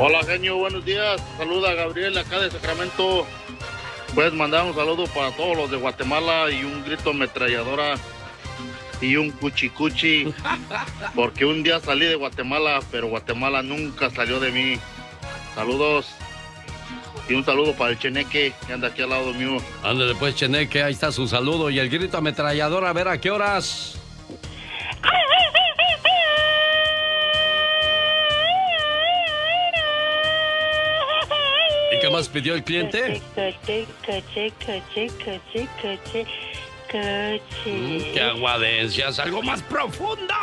Hola, genio, buenos días. Saluda Gabriel acá de Sacramento. Puedes mandar un saludo para todos los de Guatemala y un grito ametralladora y un cuchicuchi, porque un día salí de Guatemala, pero Guatemala nunca salió de mí. Saludos. Y un saludo para el Cheneque, que anda aquí al lado mío. Ándale pues, Cheneque, ahí está su saludo. Y el grito ametrallador, a ver, ¿a qué horas? ¿Y qué más pidió el cliente? ¡Qué aguadencias! ¡Algo más profundo!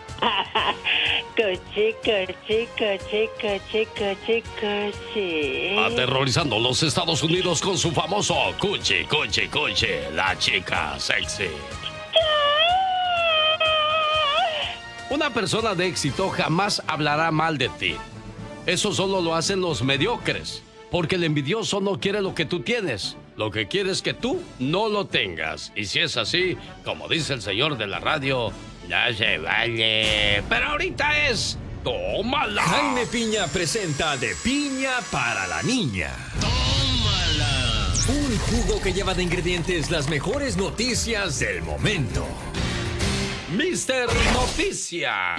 Aterrorizando los Estados Unidos con su famoso cuchi, cuchi, cuchi, la chica sexy. Una persona de éxito jamás hablará mal de ti. Eso solo lo hacen los mediocres, porque el envidioso no quiere lo que tú tienes. Lo que quiere es que tú no lo tengas. Y si es así, como dice el señor de la radio, no se vale. Pero ahorita es... ¡Tómala! Jaime Piña presenta De Piña para la Niña. ¡Tómala! Un jugo que lleva de ingredientes las mejores noticias del momento. Mister Noticia.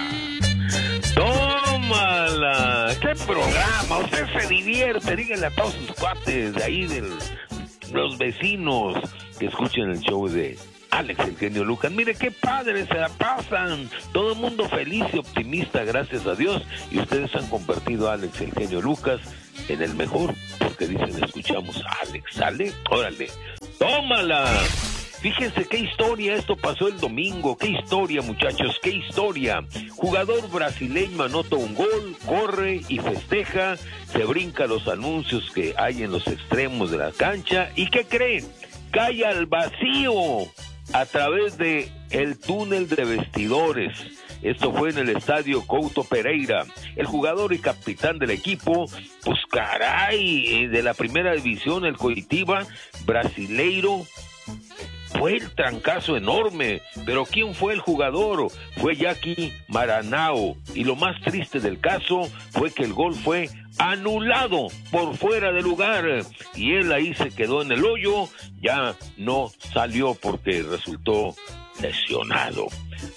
¡Tómala! ¡Qué programa! Usted se divierte. Díganle a todos sus cuates de ahí, de los vecinos, que escuchen el show de Alex, el genio Lucas. Mire qué padre se la pasan. Todo el mundo feliz y optimista, gracias a Dios. Y ustedes han convertido a Alex, el genio Lucas, en el mejor. Porque dicen, escuchamos a Alex. ¿Sale? Órale. ¡Tómala! Fíjense qué historia, esto pasó el domingo. Qué historia, muchachos, qué historia. Jugador brasileño anota un gol, corre y festeja, se brinca los anuncios que hay en los extremos de la cancha. ¿Y qué creen? Cae al vacío a través de el túnel de vestidores. Esto fue en el estadio Couto Pereira. El jugador y capitán del equipo, pues caray, de la primera división, el Coritiba brasileiro. Fue el trancazo enorme, pero ¿quién fue el jugador? Fue Jackie Maranao, y lo más triste del caso fue que el gol fue anulado por fuera de lugar, y él ahí se quedó en el hoyo, ya no salió porque resultó lesionado.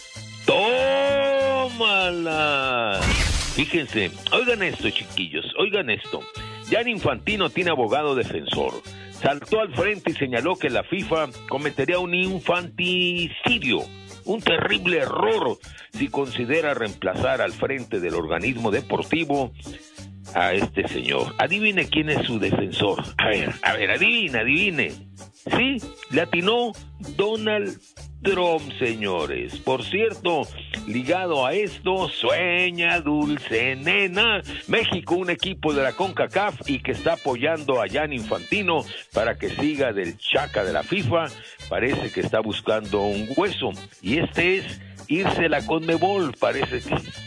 ¡Tómala! Fíjense, oigan esto, chiquillos, oigan esto. Gianni Infantino tiene abogado defensor. Saltó al frente y señaló que la FIFA cometería un infanticidio, un terrible error, si considera reemplazar al frente del organismo deportivo a este señor. Adivine quién es su defensor. A ver, adivine. Sí, le atinó Donald Trump, señores. Por cierto, ligado a esto, sueña dulce nena. México, un equipo de la CONCACAF y que está apoyando a Gianni Infantino para que siga del chaca de la FIFA. Parece que está buscando un hueso. Y este es irse a la CONMEBOL. Parece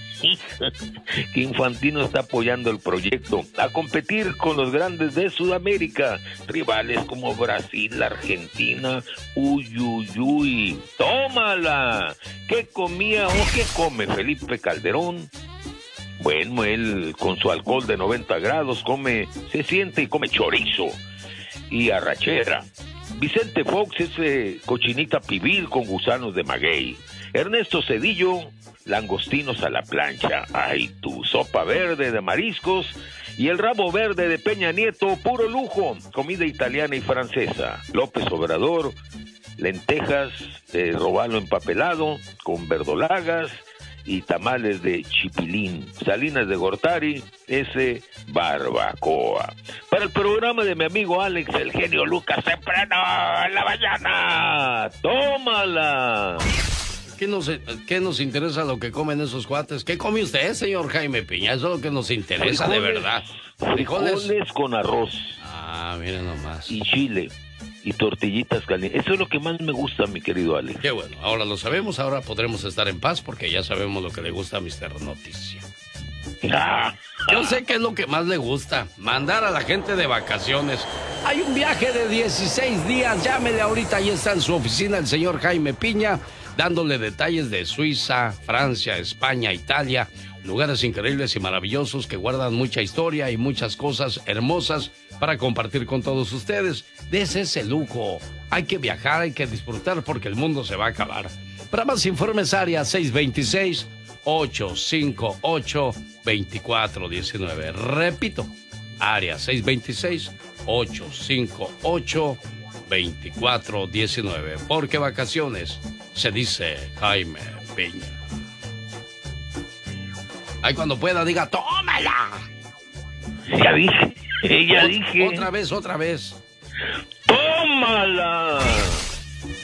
que Infantino está apoyando el proyecto a competir con los grandes de Sudamérica, rivales como Brasil, Argentina. Uy, tómala. ¿Qué comía o qué come Felipe Calderón? Bueno, él con su alcohol de 90 grados se siente y come chorizo y arrachera. Vicente Fox es cochinita pibil con gusanos de maguey. Ernesto Cedillo, langostinos a la plancha. Ay, tu sopa verde de mariscos y el rabo verde de Peña Nieto, puro lujo, comida italiana y francesa. López Obrador, lentejas de robalo empapelado con verdolagas y tamales de chipilín. Salinas de Gortari, ese barbacoa. Para el programa de mi amigo Alex, el genio Lucas, temprano en la mañana. ¡Tómala! ¿Qué nos interesa lo que comen esos cuates? ¿Qué come usted, señor Jaime Piña? Eso es lo que nos interesa, frijoles, de verdad. Frijoles con arroz. Ah, mira nomás. Y chile. Y tortillitas calientes. Eso es lo que más me gusta, mi querido Alex. Qué bueno. Ahora lo sabemos, ahora podremos estar en paz porque ya sabemos lo que le gusta a Mr. Noticia. Yo sé que es lo que más le gusta, mandar a la gente de vacaciones. Hay un viaje de 16 días, llámele ahorita, ahí está en su oficina el señor Jaime Piña, dándole detalles de Suiza, Francia, España, Italia. Lugares increíbles y maravillosos que guardan mucha historia y muchas cosas hermosas para compartir con todos ustedes. Dese ese lujo. Hay que viajar, hay que disfrutar porque el mundo se va a acabar. Para más informes, área 626-858-2419. Repito, área 626-858-2419. Porque vacaciones se dice Jaime Piña. Ahí cuando pueda diga, ¡tómala! Ya dije. Otra vez. ¡Tómala!